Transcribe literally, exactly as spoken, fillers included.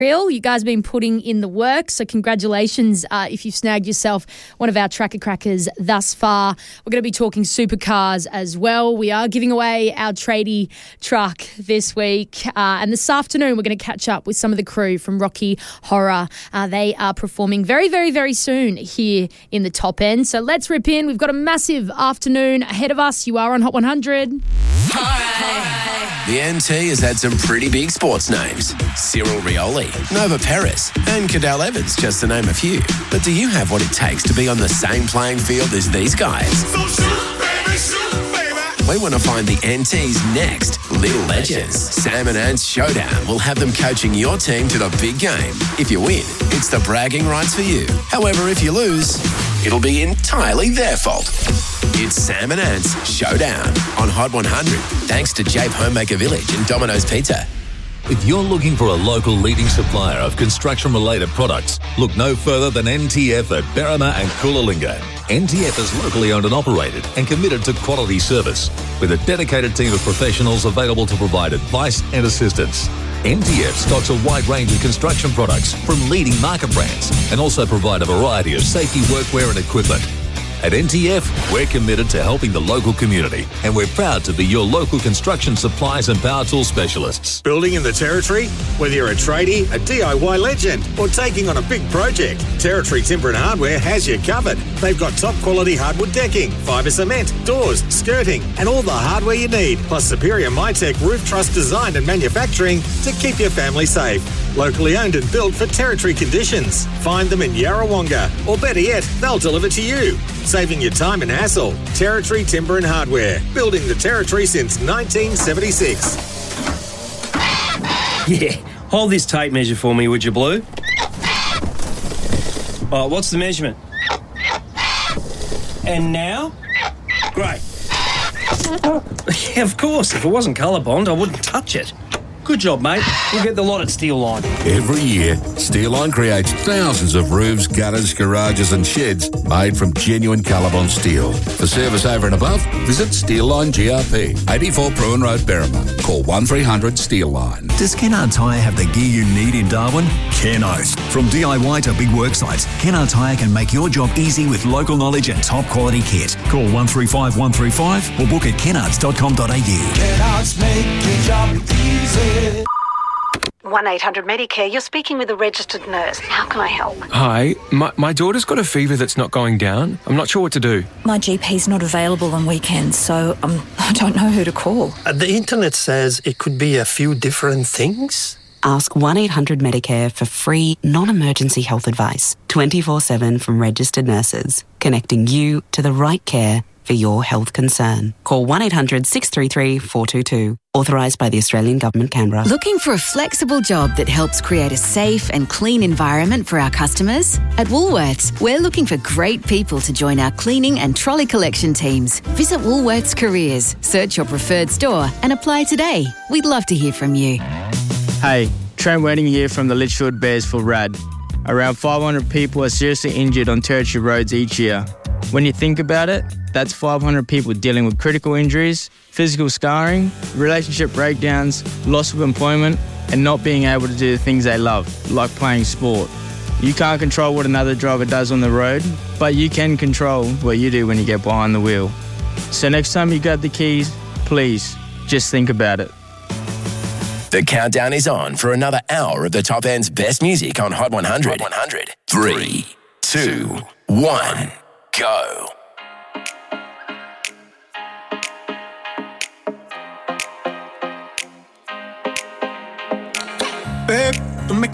You guys have been putting in the work, so congratulations uh, if you've snagged yourself one of our Tracker Crackers thus far. We're going to be talking supercars as well. We are giving away our tradie truck this week, uh, and this afternoon we're going to catch up with some of the crew from Rocky Horror. Uh, they are performing very, very, very soon here in the Top End. So let's rip in. We've got a massive afternoon ahead of us. You are on Hot one hundred. The N T has had some pretty big sports names. Cyril Rioli, Nova Perez and Cadel Evans, just to name a few. But do you have what it takes to be on the same playing field as these guys? So shoot, baby, shoot, baby. We want to find the N T's next little legends. Sam and Ant's Showdown will have them coaching your team to the big game. If you win, it's the bragging rights for you. However, if you lose, it'll be entirely their fault. It's Sam and Ant's Showdown on Hot one hundred, thanks to Jape Homemaker Village and Domino's Pizza. If you're looking for a local leading supplier of construction-related products, look no further than N T F at Berrima and Coolalingga. N T F is locally owned and operated and committed to quality service, with a dedicated team of professionals available to provide advice and assistance. N T F stocks a wide range of construction products from leading market brands and also provide a variety of safety workwear and equipment. At N T F, we're committed to helping the local community, and we're proud to be your local construction supplies and power tool specialists. Building in the Territory? Whether you're a tradie, a D I Y legend, or taking on a big project, Territory Timber and Hardware has you covered. They've got top quality hardwood decking, fibre cement, doors, skirting, and all the hardware you need, plus superior MyTech roof truss design and manufacturing to keep your family safe. Locally owned and built for Territory conditions. Find them in Yarrawonga, or better yet, they'll deliver to you. Saving you time and hassle. Territory Timber and Hardware. Building the Territory since nineteen seventy-six. Yeah, hold this tape measure for me, would you, Blue? Oh, what's the measurement? And now? Great. Yeah, of course. If it wasn't colour bond, I wouldn't touch it. Good job, mate. We'll get the lot at Steel Line. Every year, Steel Line creates thousands of roofs, gutters, garages and sheds made from genuine Colorbond steel. For service over and above, visit Steel Line G R P, eighty-four Bruin Road, Berrima. Call one three hundred Steel Line. Does Kennard Tyre have the gear you need in Darwin? Kennos. From D I Y to big work sites, Kennard Tyre can make your job easy with local knowledge and top quality kit. Call one three five one three five or book at kennards dot com dot a u. Kennards make your job easy. one eight hundred Medicare, you're speaking with a registered nurse. How can I help? Hi, my, my daughter's got a fever that's not going down. I'm not sure what to do. My G P's not available on weekends, so um, I don't know who to call. Uh, the internet says it could be a few different things. Ask one eight hundred Medicare for free, non-emergency health advice, twenty-four seven from registered nurses, connecting you to the right care for your health concern. Call one eight hundred six three three four two two. Authorised by the Australian Government, Canberra. Looking for a flexible job that helps create a safe and clean environment for our customers? At Woolworths, we're looking for great people to join our cleaning and trolley collection teams. Visit Woolworths Careers, search your preferred store and apply today. We'd love to hear from you. Hey, Trent Wedding here from the Litchfield Bears for R A D. Around five hundred people are seriously injured on Territory roads each year. When you think about it, that's five hundred people dealing with critical injuries, physical scarring, relationship breakdowns, loss of employment, and not being able to do the things they love, like playing sport. You can't control what another driver does on the road, but you can control what you do when you get behind the wheel. So next time you grab the keys, please, just think about it. The countdown is on for another hour of the Top End's best music on Hot one hundred. Hot one hundred. Three, two, one, go. Babe, don't make